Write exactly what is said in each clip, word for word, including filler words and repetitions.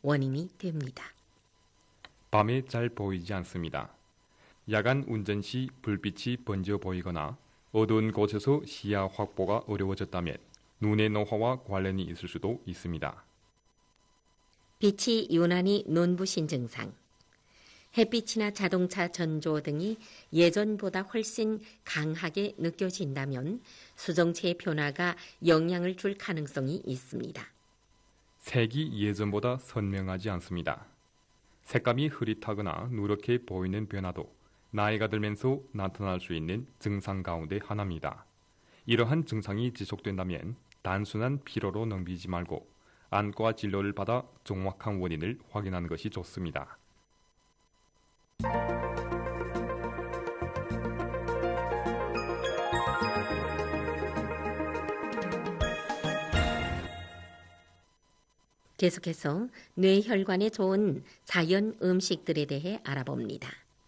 원인이 됩니다. 밤에 잘 보이지 않습니다. 야간 운전 시 불빛이 번져 보이거나 어두운 곳에서 시야 확보가 어려워졌다면 눈의 노화와 관련이 있을 수도 있습니다. 빛이 유난히 눈부신 증상. 햇빛이나 자동차 전조 등이 예전보다 훨씬 강하게 느껴진다면 수정체의 변화가 영향을 줄 가능성이 있습니다. 색이 예전보다 선명하지 않습니다. 색감이 흐릿하거나 누렇게 보이는 변화도 나이가 들면서 나타날 수 있는 증상 가운데 하나입니다. 이러한 증상이 지속된다면 단순한 피로로 넘기지 말고 안과 진료를 받아 정확한 원인을 확인하는 것이 좋습니다. 계속해서 뇌혈관에 좋은 자연 음식들에 대해 알아봅니다.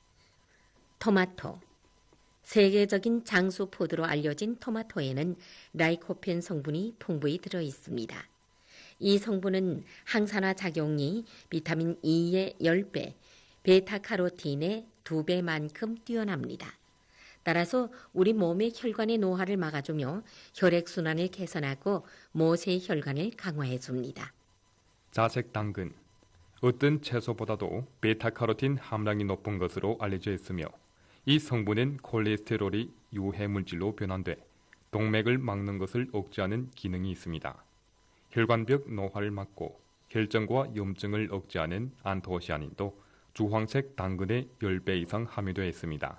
토마토. 세계적인 장수푸드로 알려진 토마토에는 라이코펜 성분이 풍부히 들어 있습니다. 이 성분은 항산화 작용이 비타민 E의 십 배, 베타카로틴의 두 배만큼 뛰어납니다. 따라서 우리 몸의 혈관의 노화를 막아주며 혈액순환을 개선하고 모세혈관을 강화해줍니다. 자색 당근. 어떤 채소보다도 베타카로틴 함량이 높은 것으로 알려져 있으며 이 성분은 콜레스테롤이 유해 물질로 변환돼 동맥을 막는 것을 억제하는 기능이 있습니다. 혈관벽 노화를 막고 혈전과 염증을 억제하는 안토시아닌도 주황색 당근의 십 배 이상 함유되어 있습니다.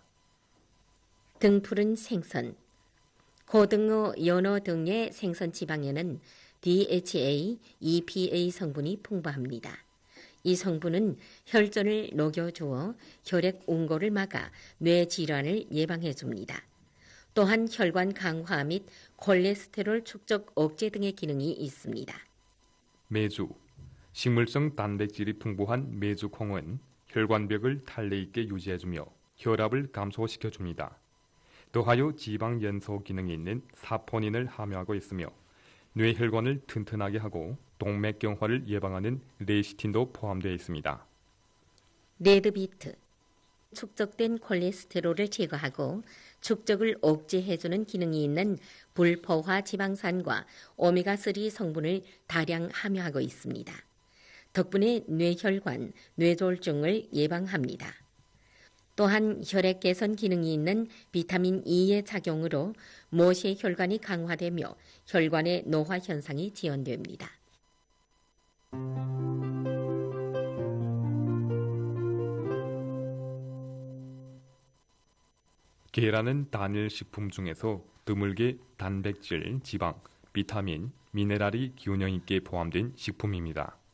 등푸른 생선. 고등어, 연어 등의 생선 지방에는 디에이치에이, 이피에이 성분이 풍부합니다. 이 성분은 혈전을 녹여주어 혈액 응고를 막아 뇌 질환을 예방해 줍니다. 또한 혈관 강화 및 콜레스테롤 축적 억제 등의 기능이 있습니다. 메주. 식물성 단백질이 풍부한 메주콩은 혈관벽을 탄력 있게 유지해주며 혈압을 감소시켜줍니다. 더하여 지방 연소 기능이 있는 사포닌을 함유하고 있으며 뇌혈관을 튼튼하게 하고 동맥경화를 예방하는 레시틴도 포함되어 있습니다. 레드비트. 축적된 콜레스테롤을 제거하고 축적을 억제해주는 기능이 있는 불포화 지방산과 오메가삼 성분을 다량 함유하고 있습니다. 덕분에 뇌혈관, 뇌졸중을 예방합니다. 또한 혈액 개선 기능이 있는 비타민 E의 작용으로 모세혈관이 강화되며 혈관의 노화 현상이 지연됩니다. 계란은 단일 식품 중에서 드물게 단백질, 지방, 비타민, 미네랄이 균형 있게 포함된 식품입니다.